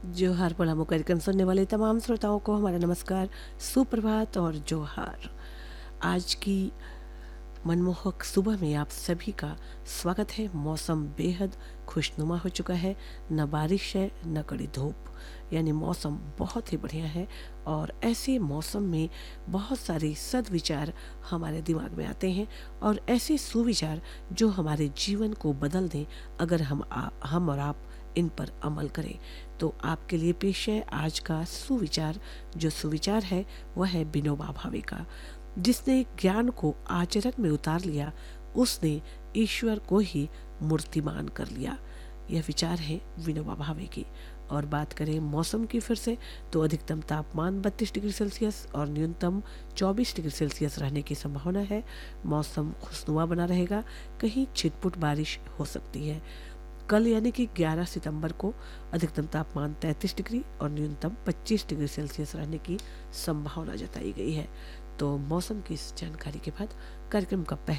जोहार पलामू कार्यक्रम सुनने वाले तमाम श्रोताओं को हमारा नमस्कार, सुप्रभात और जोहार। आज की मनमोहक सुबह में आप सभी का स्वागत है। मौसम बेहद खुशनुमा हो चुका है, न बारिश है न कड़ी धूप, यानी मौसम बहुत ही बढ़िया है। और ऐसे मौसम में बहुत सारे सद्विचार हमारे दिमाग में आते हैं और ऐसे सुविचार जो हमारे जीवन को बदल दें अगर हम और आप इन पर अमल करें। तो आपके लिए पेश है आज का सुविचार। जो सुविचार है वह है विनोबा भावे का। जिसने ज्ञान को आचरण में उतार लिया उसने ईश्वर को ही मूर्तिमान कर लिया। यह विचार है विनोबा भावे की। और बात करें मौसम की फिर से, तो अधिकतम तापमान 32 डिग्री सेल्सियस और न्यूनतम 24 डिग्री सेल्सियस रहने की संभावना है। मौसम खुशनुमा बना रहेगा, कहीं छिटपुट बारिश हो सकती है। कल यानी कि 11 सितंबर को अधिकतम तापमान 33 डिग्री और न्यूनतम 25 डिग्री सेल्सियस रहने की संभावना जताई गई है। तो मौसम की इस जानकारी के बाद कार्यक्रम का पहला